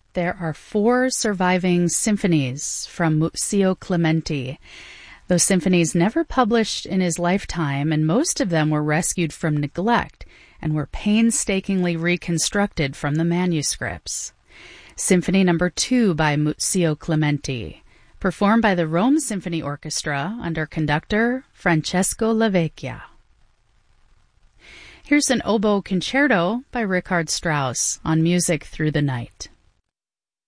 There are 4 surviving symphonies from Muzio Clementi. Those symphonies never published in his lifetime, and most of them were rescued from neglect and were painstakingly reconstructed from the manuscripts. Symphony number 2 by Muzio Clementi, performed by the Rome Symphony Orchestra under conductor Francesco Lavecchia. Here's an oboe concerto by Richard Strauss on Music Through the Night.